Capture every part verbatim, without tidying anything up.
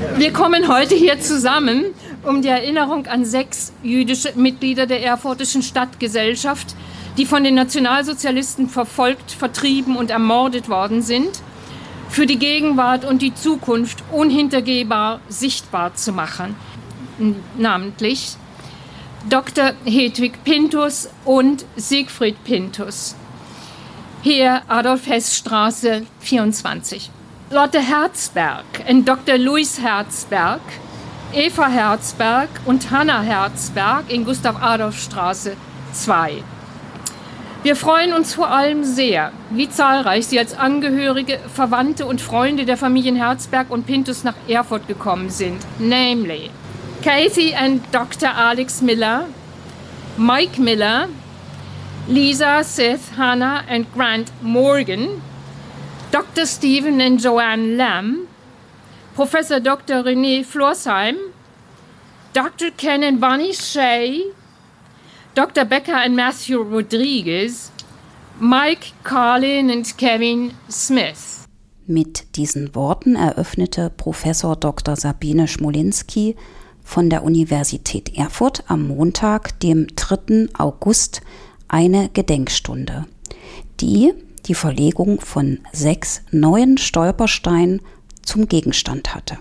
Wir kommen heute hier zusammen, um die Erinnerung an sechs jüdische Mitglieder der Erfurtischen Stadtgesellschaft, die von den Nationalsozialisten verfolgt, vertrieben und ermordet worden sind, für die Gegenwart und die Zukunft unhintergehbar sichtbar zu machen. Namentlich Doktor Hedwig Pinthus und Siegfried Pinthus. Hier Adolf-Hess-Straße vierundzwanzig. Lotte Herzberg und Doktor Louis Herzberg, Eva Herzberg und Hanna Herzberg in Gustav-Adolf-Straße zwei. Wir freuen uns vor allem sehr, wie zahlreich Sie als Angehörige, Verwandte und Freunde der Familien Herzberg und Pinthus nach Erfurt gekommen sind. Namely Kathy and Doktor Alex Miller, Mike Miller, Lisa, Seth, Hannah and Grant Morgan, Doktor Stephen and Joanne Lamb, Professor Doktor René Florsheim, Doktor Ken and Bonnie Shea, Doktor Becker and Matthew Rodriguez, Mike, Colin and Kevin Smith. Mit diesen Worten eröffnete Professor Doktor Sabine Schmolinski von der Universität Erfurt am Montag, dem dritten August, eine Gedenkstunde, die die Verlegung von sechs neuen Stolpersteinen zum Gegenstand hatte.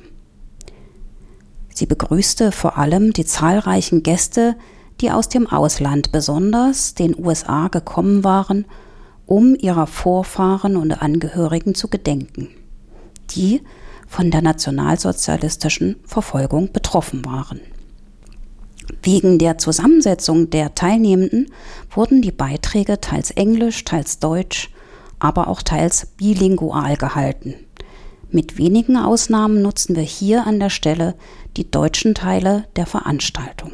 Sie begrüßte vor allem die zahlreichen Gäste, die aus dem Ausland, besonders den U S A, gekommen waren, um ihrer Vorfahren und Angehörigen zu gedenken, die von der nationalsozialistischen Verfolgung betroffen waren. Wegen der Zusammensetzung der Teilnehmenden wurden die Beiträge teils Englisch, teils Deutsch, aber auch teils bilingual gehalten. Mit wenigen Ausnahmen nutzen wir hier an der Stelle die deutschen Teile der Veranstaltung.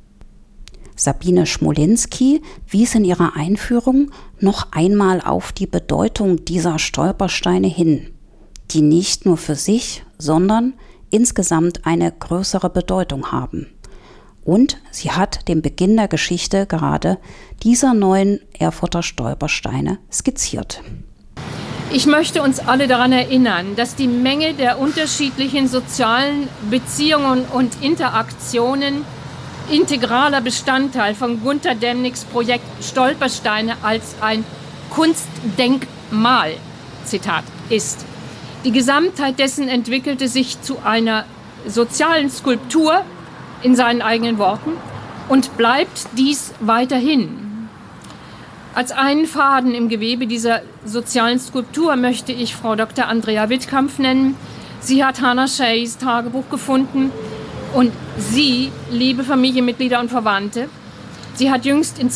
Sabine Schmolinski wies in ihrer Einführung noch einmal auf die Bedeutung dieser Stolpersteine hin, die nicht nur für sich, sondern insgesamt eine größere Bedeutung haben. Und sie hat den Beginn der Geschichte gerade dieser neuen Erfurter Stolpersteine skizziert. Ich möchte uns alle daran erinnern, dass die Menge der unterschiedlichen sozialen Beziehungen und Interaktionen integraler Bestandteil von Gunter Demnigs Projekt Stolpersteine als ein Kunstdenkmal, Zitat, ist. Die Gesamtheit dessen entwickelte sich zu einer sozialen Skulptur, in seinen eigenen Worten, und bleibt dies weiterhin. Als einen Faden im Gewebe dieser sozialen Skulptur möchte ich Frau Doktor Andrea Wittkampf nennen. Sie hat Hannah Sheas Tagebuch gefunden und Sie, liebe Familienmitglieder und Verwandte, sie hat jüngst in